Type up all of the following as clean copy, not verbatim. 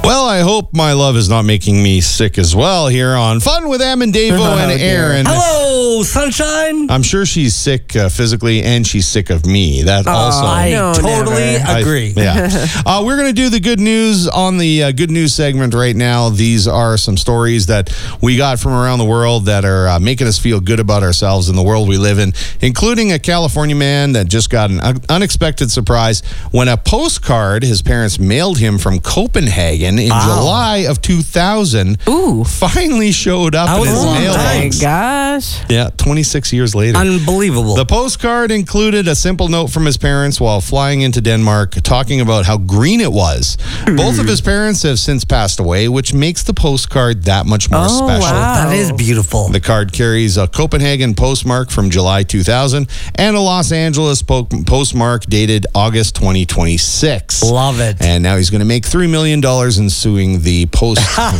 Well, I hope my love is not making me sick as well here on Fun with Em and Davo and Aaron. Hello, sunshine. I'm sure she's sick physically and she's sick of me. That also. I totally agree. We're going to do the good news on the good news segment right now. These are some stories that we got from around the world that are making us feel good about ourselves in the world we live in, including a California man that just got an unexpected surprise when a postcard his parents mailed him from Copenhagen in July of 2000 finally showed up in his mailbox. Oh my gosh. Yeah, 26 years later. Unbelievable. The postcard included a simple note from his parents while flying into Denmark talking about how green it was. Both of his parents have since passed away, which makes the postcard that much more special. Wow. That is beautiful. The card carries a Copenhagen postmark from July 2000 and a Los Angeles postmark dated August 2026. Love it. And now he's going to make $3 million in suing the postal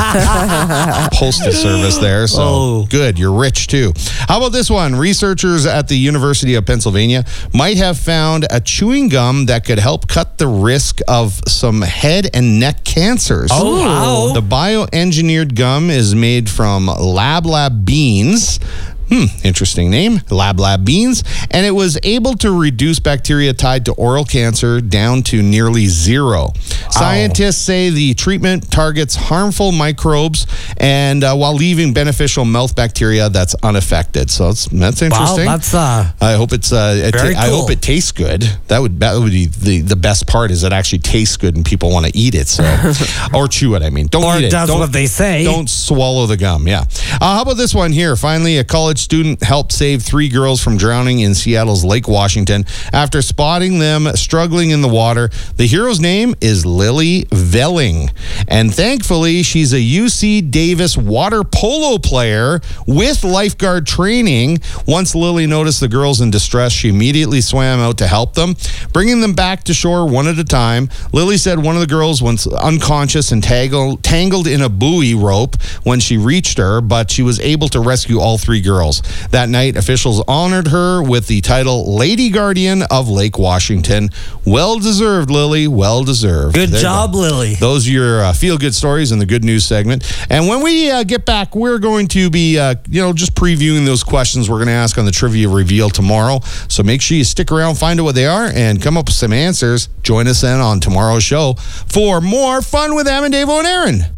service there. So good. You're rich too. How about this one? Researchers at the University of Pennsylvania might have found a chewing gum that could help cut the risk of some head and neck cancers. Oh, wow. The bioengineered gum is made from Lab beans. Interesting name, Lab beans. And it was able to reduce bacteria tied to oral cancer down to nearly zero. Scientists say the treatment targets harmful microbes and while leaving beneficial mouth bacteria that's unaffected. So that's interesting. Wow, that's I hope it's very cool. I hope it tastes good. That would be the best part is it actually tastes good and people want to eat it. So or chew it. I mean, don't eat it. Or does what they say. Don't swallow the gum. Yeah. How about this one here? Finally, a college student helped save 3 girls from drowning in Seattle's Lake Washington after spotting them struggling in the water. The hero's name is Lily Velling, and thankfully she's a UC Davis water polo player with lifeguard training. Once Lily noticed the girls in distress, she immediately swam out to help them, bringing them back to shore one at a time. Lily said one of the girls was unconscious and tangled in a buoy rope when she reached her, but she was able to rescue all 3 girls. That night, officials honored her with the title Lady Guardian of Lake Washington. Well deserved, Lily. Well deserved. Good job, Lily. Those are your feel-good stories in the good news segment. And when we get back, we're going to be, just previewing those questions we're going to ask on the trivia reveal tomorrow. So make sure you stick around, find out what they are, and come up with some answers. Join us then on tomorrow's show for more Fun with Em and Davo and Aaron.